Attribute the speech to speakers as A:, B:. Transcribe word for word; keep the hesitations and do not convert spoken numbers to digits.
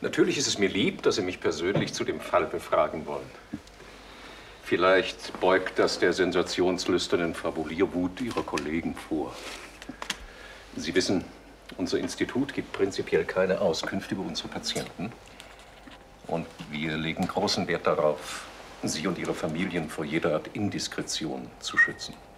A: Natürlich ist es mir lieb, dass Sie mich persönlich zu dem Fall befragen wollen. Vielleicht beugt das der sensationslüsternen Fabulierwut Ihrer Kollegen vor. Sie wissen, unser Institut gibt prinzipiell keine Auskünfte über unsere Patienten. Und wir legen großen Wert darauf, Sie und Ihre Familien vor jeder Art Indiskretion zu schützen.